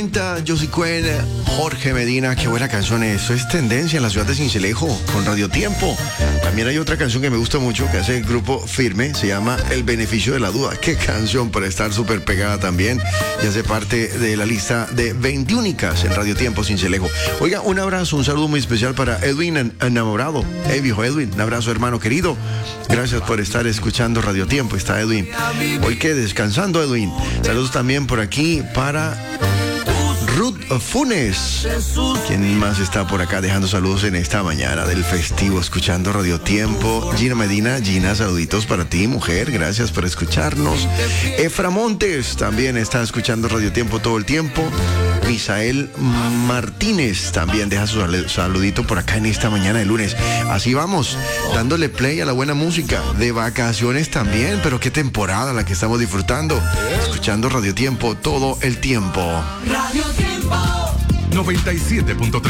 Josie Cuen, Jorge Medina, qué buena canción. Eso es tendencia en la ciudad de Sincelejo con Radio Tiempo. También hay otra canción que me gusta mucho que hace el grupo Firme, se llama El Beneficio de la Duda. Qué canción para estar súper pegada también y hace parte de la lista de 20 únicas en Radio Tiempo Sincelejo. Oiga, un abrazo, un saludo muy especial para Edwin enamorado. Viejo Edwin, un abrazo hermano querido. Gracias por estar escuchando Radio Tiempo. Está Edwin. Hoy que descansando, Edwin. Saludos también por aquí para Ruth Funes. ¿Quién más está por acá dejando saludos en esta mañana del festivo escuchando Radio Tiempo? Gina Medina. Gina, saluditos para ti, mujer. Gracias por escucharnos. Efra Montes también está escuchando Radio Tiempo todo el tiempo. Misael Martínez también deja su saludito por acá en esta mañana de lunes. Así vamos, dándole play a la buena música. De vacaciones también, pero qué temporada la que estamos disfrutando. Escuchando Radio Tiempo todo el tiempo. Radio Tiempo 97.3.